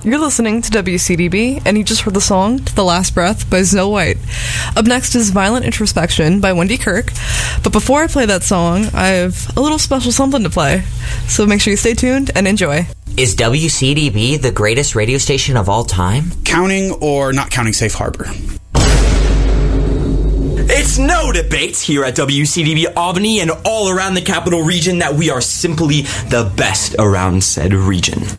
You're listening to WCDB, and you just heard the song To the Last Breath by Snow White. Up next is Violent Introspection by Wendy Kirk. But before I play that song, I have a little special something to play. So make sure you stay tuned and enjoy. Is WCDB the greatest radio station of all time? Counting or not counting Safe Harbor? It's no debate here at WCDB Albany and all around the capital region that we are simply the best around said region.